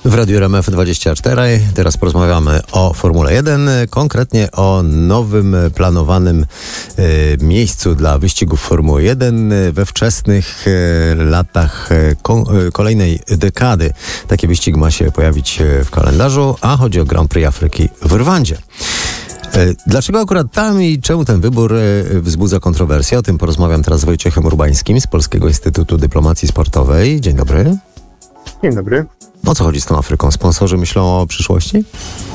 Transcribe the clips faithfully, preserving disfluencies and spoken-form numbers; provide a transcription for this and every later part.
W Radiu R M F dwadzieścia cztery teraz porozmawiamy o Formule jeden, konkretnie o nowym planowanym e, miejscu dla wyścigów Formuły jeden we wczesnych e, latach e, ko, e, kolejnej dekady. Taki wyścig ma się pojawić w kalendarzu, a chodzi o Grand Prix Afryki w Rwandzie. Dlaczego akurat tam i czemu ten wybór wzbudza kontrowersję? O tym porozmawiam teraz z Wojciechem Urbańskim z Polskiego Instytutu Dyplomacji Sportowej. Dzień dobry. Dzień dobry. O co chodzi z tą Afryką? Sponsorzy myślą o przyszłości?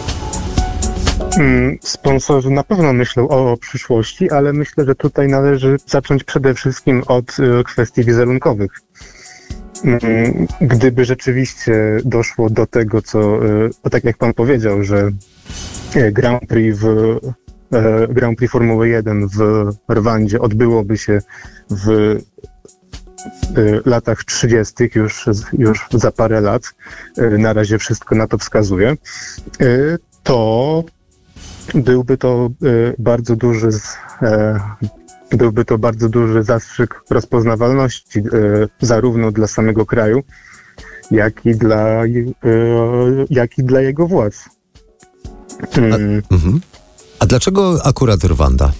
Hmm, sponsorzy na pewno myślą o przyszłości, ale myślę, że tutaj należy zacząć przede wszystkim od y, kwestii wizerunkowych. Hmm, gdyby rzeczywiście doszło do tego, co, y, tak jak pan powiedział, że Grand Prix, w, y, Grand Prix Formuły jeden w Rwandzie odbyłoby się w latach trzydziestych, już, już za parę lat, na razie wszystko na to wskazuje, to byłby to bardzo duży, byłby to bardzo duży zastrzyk rozpoznawalności zarówno dla samego kraju, jak i dla, jak i dla jego władz. A, mhm. A dlaczego akurat Rwanda?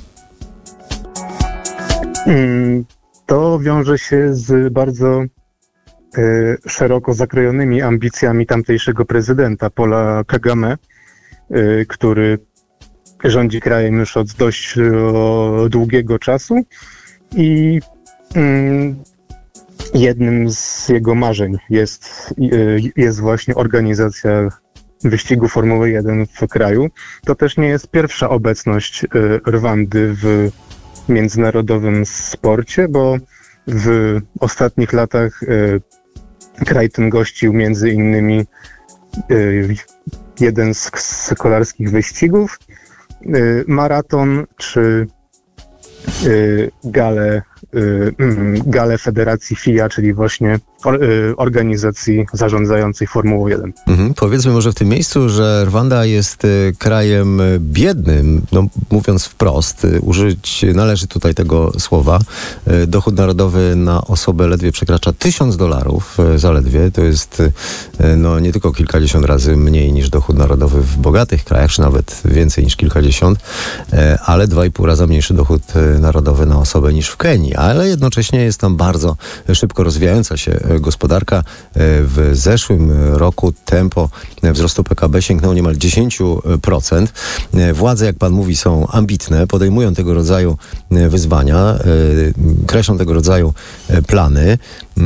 Hmm. To wiąże się z bardzo y, szeroko zakrojonymi ambicjami tamtejszego prezydenta Paula Kagame, y, który rządzi krajem już od dość y, długiego czasu i y, jednym z jego marzeń jest, y, jest właśnie organizacja wyścigu Formuły jeden w kraju. To też nie jest pierwsza obecność y, Rwandy w międzynarodowym sporcie, bo w ostatnich latach y, kraj ten gościł między innymi y, jeden z, z kolarskich wyścigów, y, maraton czy y, galę, y, galę Federacji F I A, czyli właśnie or, y, organizacji zarządzającej Formułą jeden. Mhm. Powiedzmy może w tym miejscu, że Rwanda jest y, krajem biednym, no, mówiąc wprost, y, użyć należy tutaj tego słowa. Y, dochód narodowy na osobę ledwie przekracza tysiąc dolarów, y, zaledwie. To jest y, no, nie tylko kilkadziesiąt razy mniej niż dochód narodowy w bogatych krajach, czy nawet więcej niż kilkadziesiąt, y, ale dwa i pół raza mniejszy dochód y, narodowy na osobę niż w Kenii, ale jednocześnie jest tam bardzo szybko rozwijająca się gospodarka. W zeszłym roku tempo wzrostu P K B sięgnęło niemal dziesięć procent. Władze, jak pan mówi, są ambitne, podejmują tego rodzaju wyzwania, kreślą tego rodzaju plany.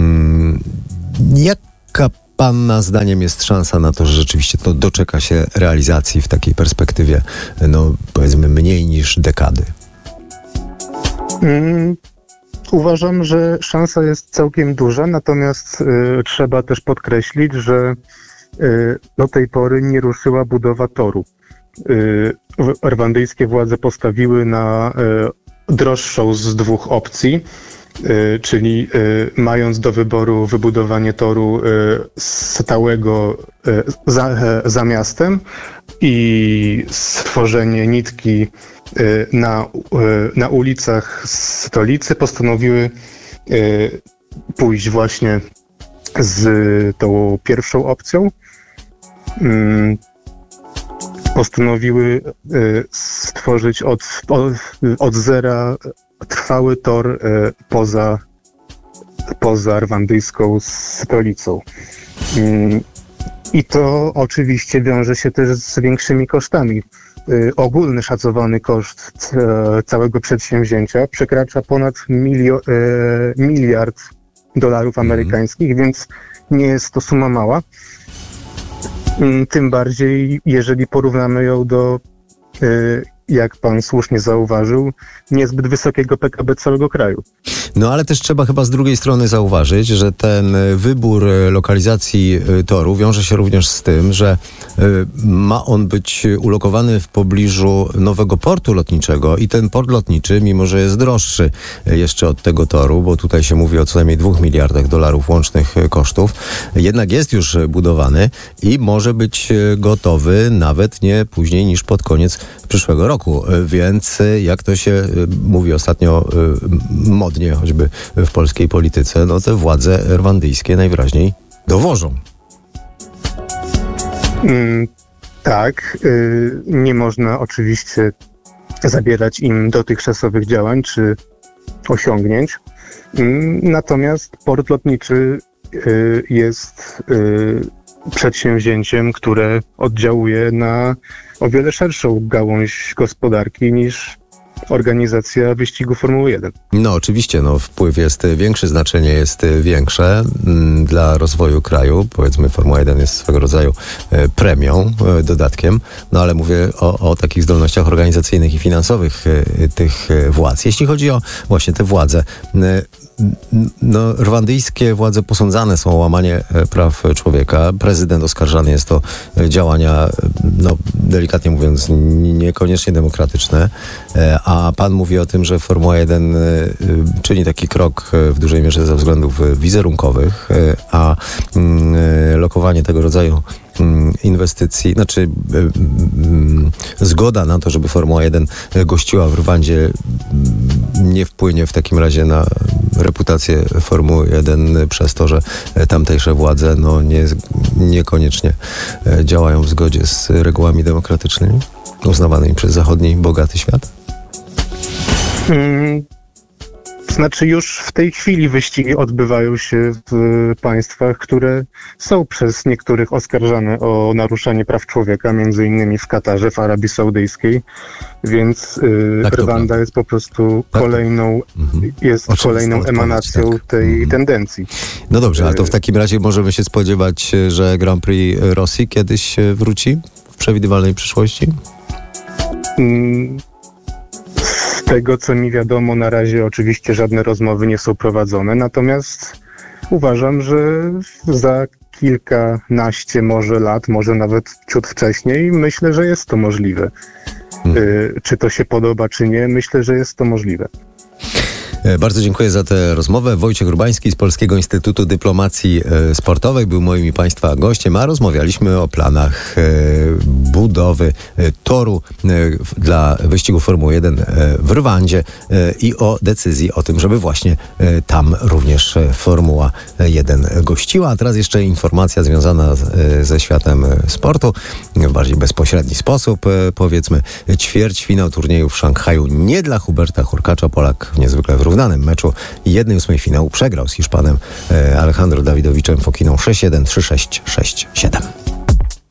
Jaka pana zdaniem jest szansa na to, że rzeczywiście to doczeka się realizacji w takiej perspektywie, no powiedzmy, mniej niż dekady? Mm. Uważam, że szansa jest całkiem duża, natomiast y, trzeba też podkreślić, że y, do tej pory nie ruszyła budowa toru. Y, rwandyjskie władze postawiły na y, droższą z dwóch opcji, y, czyli y, mając do wyboru wybudowanie toru y, stałego y, za, y, za miastem i stworzenie nitki Na, na ulicach stolicy, postanowiły pójść właśnie z tą pierwszą opcją. Postanowiły stworzyć od, od, od zera trwały tor poza, poza rwandyjską stolicą. I to oczywiście wiąże się też z większymi kosztami. Ogólny szacowany koszt e, całego przedsięwzięcia przekracza ponad milio, e, miliard dolarów amerykańskich, mm. więc nie jest to suma mała. Tym bardziej, jeżeli porównamy ją do, e, jak pan słusznie zauważył, niezbyt wysokiego P K B całego kraju. No ale też trzeba chyba z drugiej strony zauważyć, że ten wybór lokalizacji toru wiąże się również z tym, że ma on być ulokowany w pobliżu nowego portu lotniczego i ten port lotniczy, mimo że jest droższy jeszcze od tego toru, bo tutaj się mówi o co najmniej dwóch miliardach dolarów łącznych kosztów, jednak jest już budowany i może być gotowy nawet nie później niż pod koniec przyszłego roku. Więc jak to się mówi ostatnio modnie, choćby w polskiej polityce, no te władze rwandyjskie najwyraźniej dowożą. Mm, tak, y, nie można oczywiście zabierać im dotychczasowych działań czy osiągnięć. Mm, Natomiast port lotniczy y, jest y, przedsięwzięciem, które oddziałuje na o wiele szerszą gałąź gospodarki niż organizacja wyścigu Formuły jeden. No oczywiście, no, wpływ jest większy, znaczenie jest większe mm, dla rozwoju kraju. Powiedzmy, Formuła jeden jest swego rodzaju e, premią, e, dodatkiem, no ale mówię o, o takich zdolnościach organizacyjnych i finansowych e, tych e, władz. Jeśli chodzi o właśnie te władze, e, no, rwandyjskie władze posądzane są o łamanie e, praw człowieka. Prezydent oskarżany jest o e, działania, e, no delikatnie mówiąc, n- niekoniecznie demokratyczne, e, a pan mówi o tym, że Formuła jeden e, czyni taki krok e, w dużej mierze ze względów wizerunkowych, e, a mm, e, lokowanie tego rodzaju mm, inwestycji, znaczy y, y, y, zgoda na to, żeby Formuła jeden gościła w Rwandzie, y, nie wpłynie w takim razie na reputację Formuły jeden przez to, że tamtejsze władze no, nie, niekoniecznie e, działają w zgodzie z regułami demokratycznymi uznawanymi przez zachodni bogaty świat? Mm, Znaczy już w tej chwili wyścigi odbywają się w państwach, które są przez niektórych oskarżane o naruszanie praw człowieka, między innymi w Katarze, w Arabii Saudyjskiej, więc y, Tak, to Rwanda prawda. jest po prostu Tak. kolejną, Mhm. jest Oczywista kolejną odpowiedź, emanacją tak. tej Mhm. tendencji. No dobrze, ale to w takim razie możemy się spodziewać, że Grand Prix Rosji kiedyś e, wróci w przewidywalnej przyszłości? Mm, Z tego, co mi wiadomo, na razie oczywiście żadne rozmowy nie są prowadzone, natomiast uważam, że za kilkanaście może lat, może nawet ciut wcześniej, myślę, że jest to możliwe. Hmm. Y, Czy to się podoba, czy nie, myślę, że jest to możliwe. E, Bardzo dziękuję za tę rozmowę. Wojciech Urbański z Polskiego Instytutu Dyplomacji e, Sportowej był moim i Państwa gościem, a rozmawialiśmy o planach e, budowy e, toru e, w- dla wyścigu Formuły jeden e, w Rwandzie e, i o decyzji o tym, żeby właśnie e, tam również e, Formuła jeden gościła. A teraz jeszcze informacja związana z, e, ze światem e, sportu w bardziej bezpośredni sposób. E, powiedzmy, ćwierćfinał turnieju w Szanghaju nie dla Huberta Hurkacza. Polak w niezwykle wyrównanym meczu jednej ósmej finału przegrał z Hiszpanem e, Alejandro Dawidowiczem Fokiną sześć jeden, trzy sześć, sześć siedem.